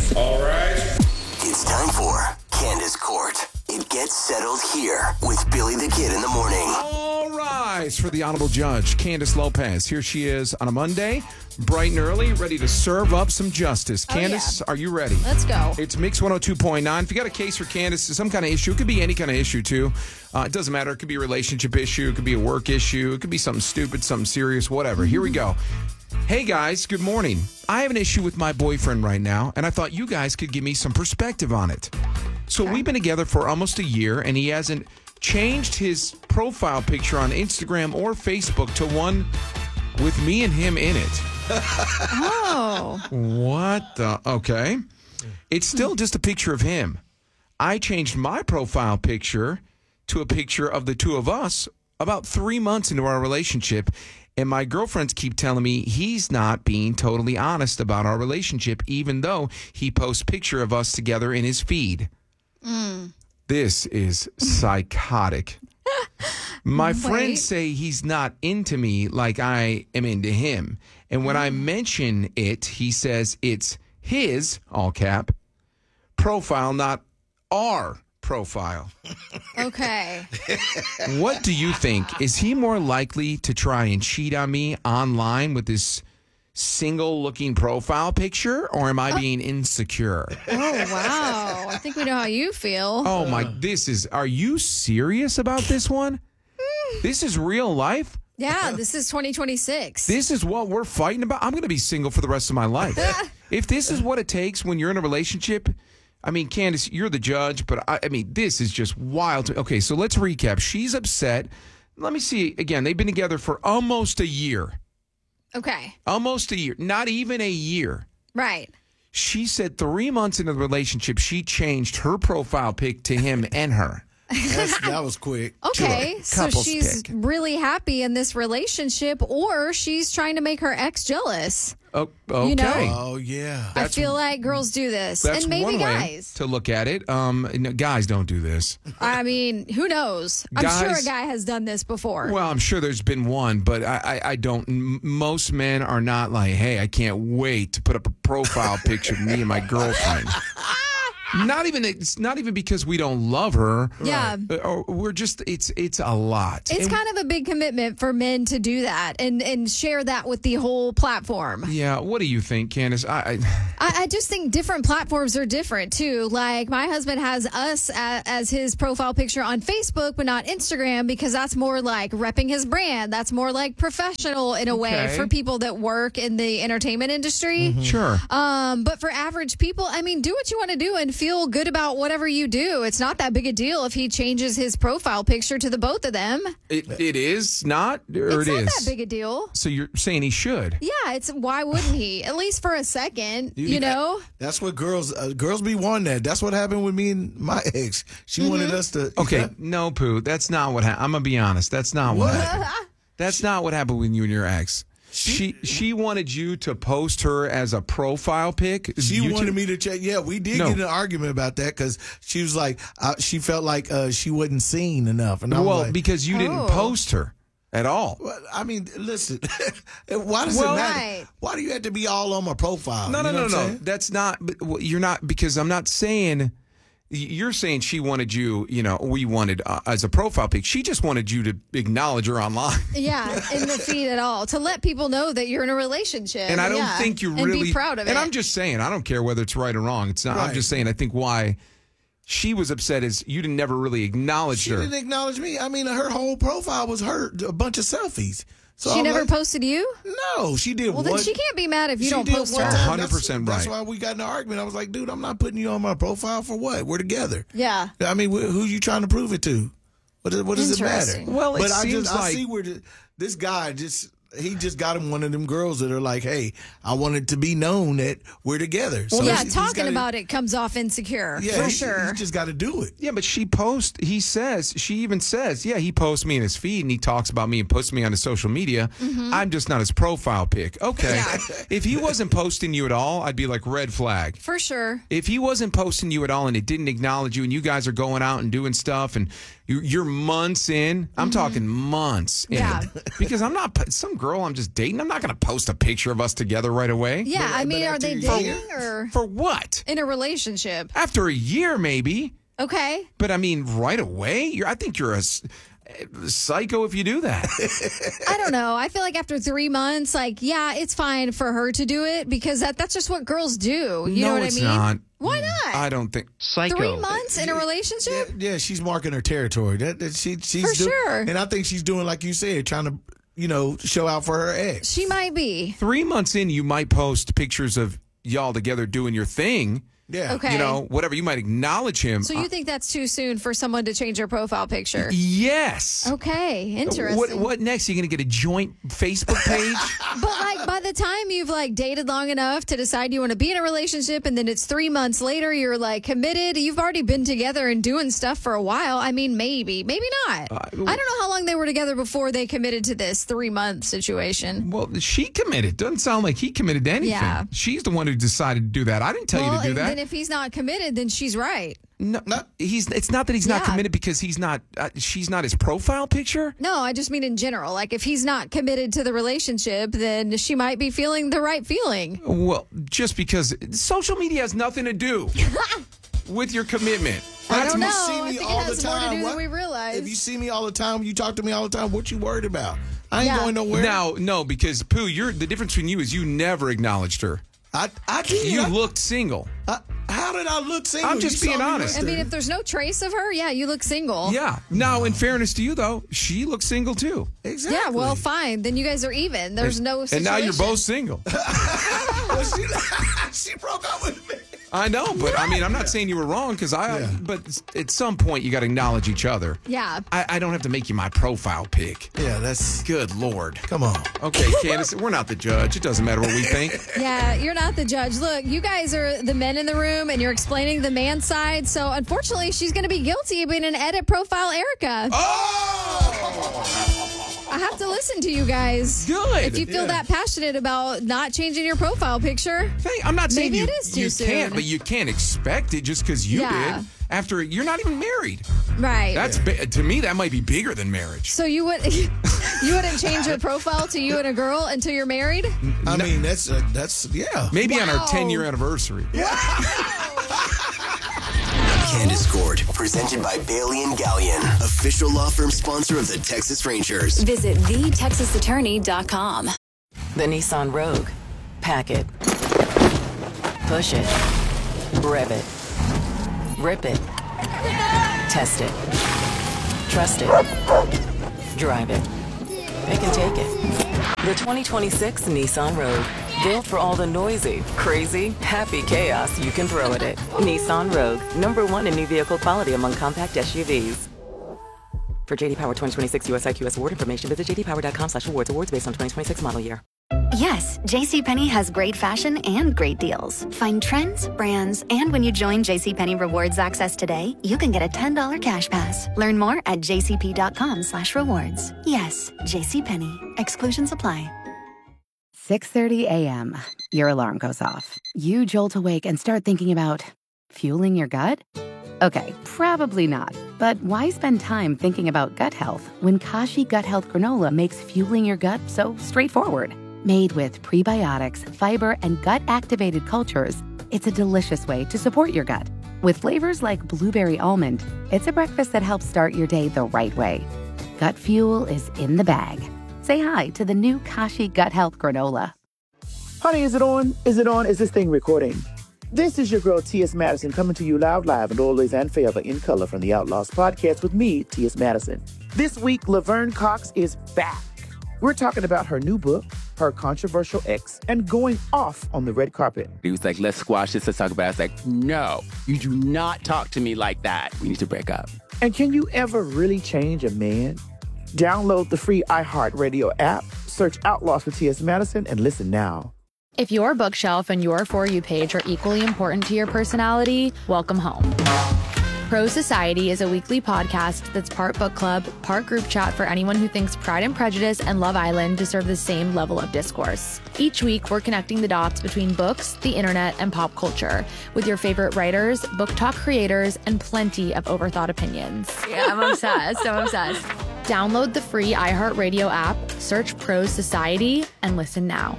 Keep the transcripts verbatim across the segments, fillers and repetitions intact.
All right. It's time for Candace Court. It gets settled here with Billy the Kid in the morning. All rise for the Honorable Judge, Candace Lopez. Here she is on a Monday, bright and early, ready to serve up some justice. Oh, Candace, yeah. are you ready? Let's go. It's Mix one oh two point nine. If you got a case for Candace, some kind of issue, it could be any kind of issue, too. Uh, it doesn't matter. It could be a relationship issue. It could be a work issue. It could be something stupid, something serious, whatever. Here we go. Hey, guys, good morning. I have an issue with my boyfriend right now, and I thought you guys could give me some perspective on it. So we've been together for almost a year, and he hasn't changed his profile picture on Instagram or Facebook to one with me and him in it. Oh. What the? Okay. It's still just a picture of him. I changed my profile picture to a picture of the two of us about three months into our relationship, and my girlfriends keep telling me he's not being totally honest about our relationship, even though he posts picture of us together in his feed. Mm. This is psychotic. My friends say he's not into me like I am into him. And when I mention it, he says it's his, all cap, profile, not our profile. Okay. What do you think? Is he more likely to try and cheat on me online with this single-looking profile picture, or am I being insecure? Oh, wow. I think we know how you feel. Oh, my, this is, are you serious about this one? This is real life? Yeah, this is twenty twenty-six. This is what we're fighting about? I'm going to be single for the rest of my life. If this is what it takes when you're in a relationship, I mean, Candace, you're the judge, but I, I mean, this is just wild. To, okay, so let's recap. She's upset. Let me see. Again, they've been together for almost a year. Okay. Almost a year. Not even a year. Right. She said three months into the relationship, she changed her profile pic to him and her. That's, that was quick. Okay, Sure. so Couples she's pick. really happy in this relationship, or she's trying to make her ex jealous. Oh, okay. You know? Oh, yeah. That's- I feel like girls do this, That's and maybe one way guys. to look at it. Um, no, guys don't do this. I mean, who knows? I'm sure Guys- a guy has done this before. Well, I'm sure there's been one, but I, I, I don't. m- Most men are not like, hey, I can't wait to put up a profile picture of me and my girlfriend. Not even it's not even because we don't love her. Yeah. Uh, Or we're just it's it's a lot. It's And- kind of a big commitment for men to do that and, and share that with the whole platform. Yeah. What do you think, Candace? I, I I, I just think different platforms are different too. Like my husband has us a, as his profile picture on Facebook, but not Instagram because that's more like repping his brand. That's more like professional in a way Okay. for people that work in the entertainment industry. sure. Um, but for average people, I mean, do what you want to do and feel good about whatever you do. It's not that big a deal if he changes his profile picture to the both of them. It it is not or It's it not is. that big a deal. So you're saying he should? Yeah, it's why wouldn't he? At least for a second, you know? That's what girls uh, girls be wanting that. That's what happened with me and my ex. She Mm-hmm. wanted us to. Okay. No, Pooh. That's not what happened. I'm gonna be honest. That's not what, happened. That's not what happened with you and your ex. She she wanted you to post her as a profile pic. She You wanted two- me to check. Yeah, we did No. get in an argument about that because she was like, uh, she felt like uh, she wasn't seen enough. And I was Well, like, because you didn't Oh. post her at all. well, I mean, listen, why does Well- it matter? Right. Why do you have to be all on my profile? No, You no, know no, what I'm no. saying? That's not. but, well, You're not because I'm not saying. You're saying she wanted you. You know, we wanted uh, as a profile pic. She just wanted you to acknowledge her online. Yeah, in the feed at all to let people know that you're in a relationship. And I don't yeah, think you and really be proud of and it. I'm just saying, I don't care whether it's right or wrong. It's not. I'm Right. just saying, I think why she was upset is you didn't never really acknowledge She her. didn't acknowledge me. I mean, her whole profile was her, a bunch of selfies. So she I'm never like, posted you. No, she did Well, one. then she can't be mad if you she don't did post one her. time. one hundred percent That's, right. That's why we got in an argument. I was like, dude, I'm not putting you on my profile for what? We're together. Yeah. I mean, wh- who you trying to prove it to? What, does- what does it matter? Interesting. Well, it but I seems just like- I see where the, this guy just he just got him one of them girls that are like, hey, I want it to be known that we're together. Well, So yeah, he's- he's talking gotta- about it comes off insecure yeah, for he, sure. He just got to do it. Yeah, but she posts, he says, she even says, yeah, he posts me in his feed and he talks about me and puts me on his social media. I'm just not his profile pic. Okay. Yeah. If he wasn't posting you at all, I'd be like, red flag. For sure. If he wasn't posting you at all and it didn't acknowledge you and you guys are going out and doing stuff and You- You're months in. I'm talking months in. Yeah. Because I'm not, some girl I'm just dating, I'm not going to post a picture of us together right away. Yeah, But- I but mean, are after they a dating year- or For what? in a relationship? After a year, maybe. Okay. But I mean, right away? You're, I think you're a s- psycho if you do that. I don't know. I feel like after three months, like, yeah, it's fine for her to do it because that, that's just what girls do. You No, know what it's I mean? not. Why not? I don't think. Psycho. Three months in a relationship? Yeah, yeah, she's marking her territory. That, that she, she's For do- sure. And I think she's doing like you said, trying to, you know, show out for her ex. She might be. Three months in, you might post pictures of y'all together doing your thing. Yeah. Okay. You know, whatever. You might acknowledge him. So you think that's too soon for someone to change their profile picture? Yes. Okay, interesting. What what next? Are you going to get a joint Facebook page? But like by the time you've like dated long enough to decide you want to be in a relationship and then it's three months later you're like committed, you've already been together and doing stuff for a while. I mean, maybe, maybe not. Uh, I don't know how long they were together before they committed to this three month situation. Well, she committed. Doesn't sound like he committed to anything. Yeah. She's the one who decided to do that. I didn't tell well, you to do then that. if he's not committed, then she's right. No, no, he's. It's not that he's not Yeah. committed because he's not. Uh, she's not his profile picture. No, I just mean in general. Like if he's not committed to the relationship, then she might be feeling the right feeling. Well, just because social media has nothing to do with your commitment. I If don't you know. see I me think it all has the more to time, do what- than we realize. If you see me all the time, you talk to me all the time, what you worried about? I ain't Yeah. going nowhere. Now, no, because Pooh, you're the difference between you is you never acknowledged her. I, I did. You I- looked single. I- how did I look single? I'm just You saw being me honest. I with mean, her. if there's no trace of her, yeah, you look single. Yeah. Now, in fairness to you, though, she looks single too. Exactly. Yeah, well, fine. Then you guys are even. There's no And situation. now you're both single. Well, she, she broke up with me. I know, but I mean, I'm not saying you were wrong because I. Yeah. But at some point, you got to acknowledge each other. Yeah. I, I don't have to make you my profile pic. Yeah, that's Good Lord. come on. Okay, Candace, we're not the judge. It doesn't matter what we think. Yeah, you're not the judge. Look, you guys are the men in the room and you're explaining the man side. So unfortunately, she's going to be guilty of being an edit profile Erica. Oh! I have to listen to you guys. Good. If you feel Yeah. that passionate about not changing your profile picture. Hey, I'm not saying Maybe you, it is too you soon. can't, but you can't expect it just because you Yeah. did. After you're not even married. Right. That's bi- to me that might be bigger than marriage. so you would you wouldn't change your profile to you and a girl until you're married? I mean, that's uh, that's yeah. Maybe on our Wow. ten year anniversary. Candace Court, presented by Bailey and Gallion, official law firm sponsor of the Texas Rangers. Visit the texas attorney dot com. The Nissan Rogue. Pack it. Push it. Rev it. Rip it. Test it. Trust it. Drive it. Pick and take it. The twenty twenty-six Nissan Rogue. Built for all the noisy, crazy, happy chaos you can throw at it. Nissan Rogue. Number one in new vehicle quality among compact S U Vs. For J D Power twenty twenty-six U S I Q S award information, visit j d power dot com slash awards. Awards based on twenty twenty-six model year. Yes, JCPenney has great fashion and great deals. Find trends, brands, and when you join JCPenney Rewards Access today, you can get a ten dollars cash pass. Learn more at j c p dot com slash rewards. Yes, JCPenney. Exclusions apply. six thirty a.m. Your alarm goes off. You jolt awake and start thinking about fueling your gut? Okay, probably not. But why spend time thinking about gut health when Kashi Gut Health Granola makes fueling your gut so straightforward? Made with prebiotics, fiber, and gut-activated cultures, it's a delicious way to support your gut. With flavors like blueberry almond, it's a breakfast that helps start your day the right way. Gut fuel is in the bag. Say hi to the new Kashi Gut Health Granola. Honey, is it on? Is it on? Is this thing recording? This is your girl, T S. Madison, coming to you loud, live, and always and forever in color from the Outlaws podcast with me, T S. Madison. This week, Laverne Cox is back. We're talking about her new book, her controversial ex, and going off on the red carpet. He was like, let's squash this, let's talk about it. I was like, no, you do not talk to me like that. We need to break up. And can you ever really change a man? Download the free iHeartRadio app, search Outlaws for T S. Madison, and listen now. If your bookshelf and your For You page are equally important to your personality, welcome home. Pro Society is a weekly podcast that's part book club, part group chat for anyone who thinks Pride and Prejudice and Love Island deserve the same level of discourse. Each week, we're connecting the dots between books, the internet, and pop culture with your favorite writers, book talk creators, and plenty of overthought opinions. Yeah, I'm obsessed. I'm obsessed. Download the free iHeartRadio app, search Pro Society, and listen now.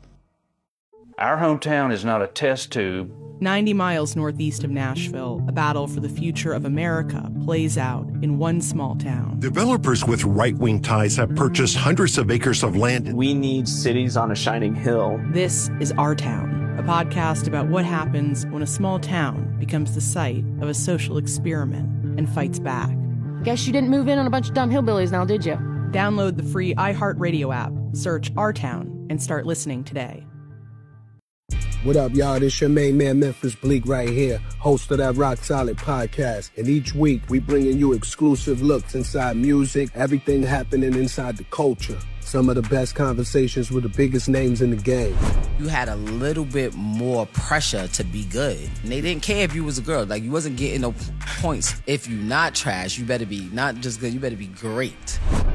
Our hometown is not a test tube. ninety miles northeast of Nashville, a battle for the future of America plays out in one small town. Developers with right-wing ties have purchased hundreds of acres of land. We need cities on a shining hill. This is Our Town, a podcast about what happens when a small town becomes the site of a social experiment and fights back. Guess you didn't move in on a bunch of dumb hillbillies now, did you? Download the free iHeartRadio app, search Our Town, and start listening today. What up, y'all? This your main man, Memphis Bleak, right here, host of that Rock Solid podcast. And each week, we bringing you exclusive looks inside music, everything happening inside the culture. Some of the best conversations with the biggest names in the game. You had a little bit more pressure to be good. And they didn't care if you was a girl. Like, you wasn't getting no points. If you not trash, you better be not just good, you better be great.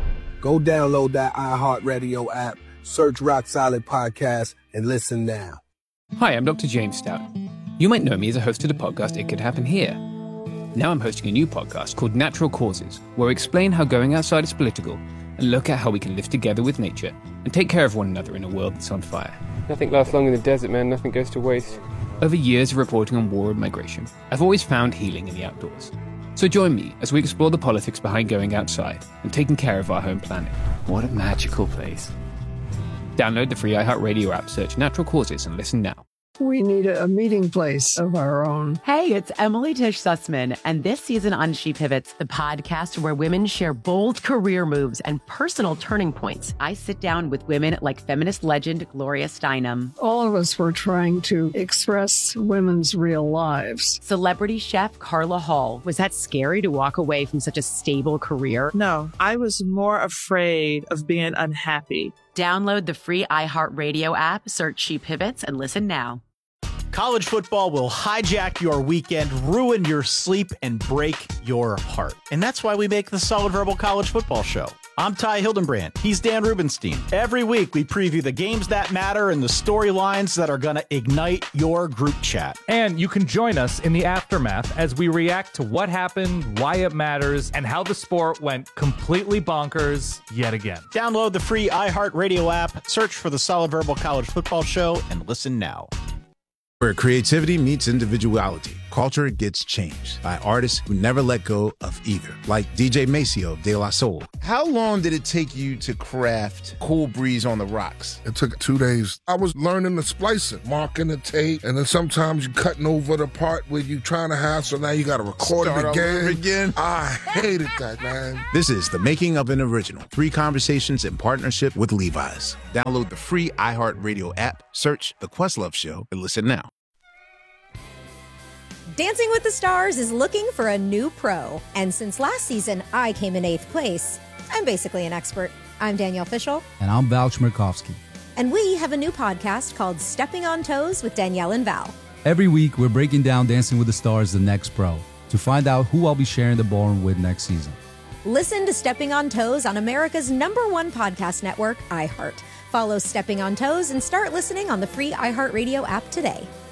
Go download that iHeartRadio app, search Rock Solid Podcast, and listen now. Hi, I'm Doctor James Stout. You might know me as a host of the podcast It Could Happen Here. Now I'm hosting a new podcast called Natural Causes, where I explain how going outside is political and look at how we can live together with nature and take care of one another in a world that's on fire. Nothing lasts long in the desert, man. Nothing goes to waste. Over years of reporting on war and migration, I've always found healing in the outdoors. So join me as we explore the politics behind going outside and taking care of our home planet. What a magical place. Download the free iHeartRadio app, search Natural Causes, and listen now. We need a, a meeting place of our own. Hey, it's Emily Tish Sussman, and this season on She Pivots, the podcast where women share bold career moves and personal turning points. I sit down with women like feminist legend Gloria Steinem. All of us were trying to express women's real lives. Celebrity chef Carla Hall. Was that scary to walk away from such a stable career? No, I was more afraid of being unhappy. Download the free iHeartRadio app, search She Pivots, and listen now. College football will hijack your weekend, ruin your sleep, and break your heart. And that's why we make the Solid Verbal College Football Show. I'm Ty Hildenbrand. He's Dan Rubenstein. Every week, we preview the games that matter and the storylines that are going to ignite your group chat. And you can join us in the aftermath as we react to what happened, why it matters, and how the sport went completely bonkers yet again. Download the free iHeartRadio app, search for the Solid Verbal College Football Show, and listen now. Where creativity meets individuality, culture gets changed by artists who never let go of either, like D J Maceo of De La Soul. How long did it take you to craft Cool Breeze on the Rocks? It took two days. I was learning the splicing, marking the tape, and then sometimes you're cutting over the part where you're trying to have, so now you got to record Start it again. over again. I hated that, man. This is The Making of an Original. Three conversations in partnership with Levi's. Download the free iHeartRadio app, search The Questlove Show, and listen now. Dancing with the Stars is looking for a new pro. And since last season, I came in eighth place. I'm basically an expert. I'm Danielle Fishel. And I'm Val Chmerkovsky. And we have a new podcast called Stepping on Toes with Danielle and Val. Every week, we're breaking down Dancing with the Stars, the next pro, to find out who I'll be sharing the ballroom with next season. Listen to Stepping on Toes on America's number one podcast network, iHeart. Follow Stepping on Toes and start listening on the free iHeartRadio app today.